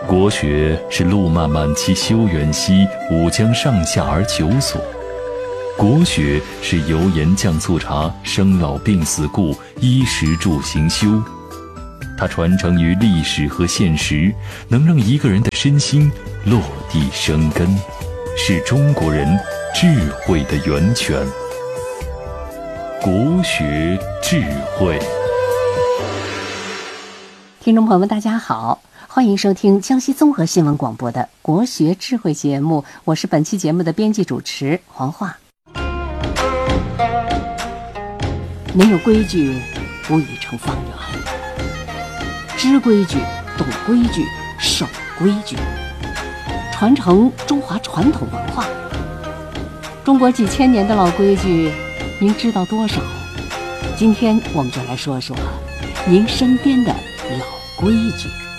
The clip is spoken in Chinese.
国学是路漫漫其修远兮，吾将上下而求索。国学是油盐酱醋茶，生老病死故，衣食住行修。它传承于历史和现实，能让一个人的身心落地生根，是中国人智慧的源泉。国学智慧。 听众朋友们大家好，欢迎收听江西综合新闻广播的国学智慧节目，我是本期节目的编辑主持黄华。没有规矩，无以成方圆。知规矩，懂规矩，守规矩，传承中华传统文化。中国几千年的老规矩，您知道多少？今天我们就来说说您身边的老规矩。